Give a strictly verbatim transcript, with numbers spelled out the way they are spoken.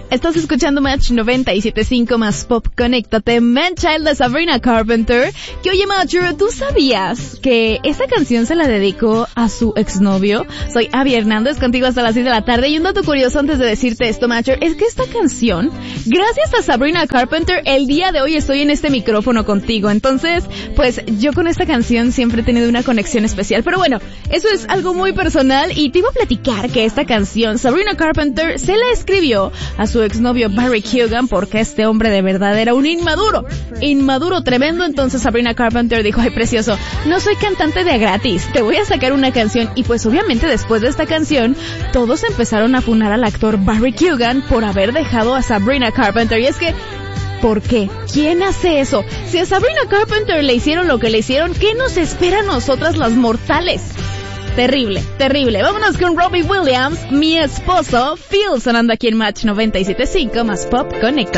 Estás escuchando Match noventa y siete punto cinco más Pop. Conéctate, Man Child de Sabrina Carpenter. Que oye, Matcher, ¿tú sabías que esta canción se la dedicó a su exnovio? Soy Abby Hernández, contigo hasta las seis de la tarde. Y un dato curioso antes de decirte esto, Matcher, es que esta canción, gracias a Sabrina Carpenter, el día de hoy estoy en este micrófono contigo. Entonces, pues yo con esta canción siempre he tenido una conexión especial. Pero bueno, eso es algo muy personal y te iba a platicar que esta canción Sabrina Carpenter se la escribió a su exnovio Barry Keoghan porque este hombre de verdad era un inmaduro, inmaduro tremendo. Entonces Sabrina Carpenter dijo, ay precioso, no soy cantante de a gratis, te voy a sacar una canción. Y pues obviamente después de esta canción todos empezaron a funar al actor Barry Keoghan por haber dejado a Sabrina Carpenter. Y es que, ¿por qué? ¿Quién hace eso? Si a Sabrina Carpenter le hicieron lo que le hicieron, ¿qué nos espera a nosotras las mortales? Terrible, terrible. Vámonos con Robbie Williams, Mi Esposo, Feel, sonando aquí en Match noventa y siete punto cinco más Pop. Conecta.